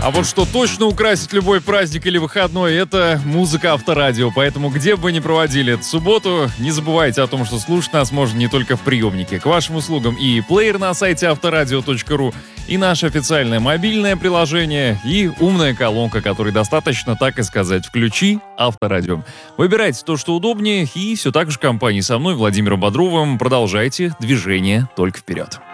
А вот что точно украсит любой праздник или выходной, это музыка Авторадио. Поэтому где бы вы ни проводили эту субботу, не забывайте о том, что слушать нас можно не только в приемнике. К вашим услугам и плеер на сайте авторадио.ру, и наше официальное мобильное приложение, и умная колонка, которой достаточно, так и сказать, включи Авторадио. Выбирайте то, что удобнее, и все так же в компании со мной, Владимиром Бодровым, продолжайте движение только вперед.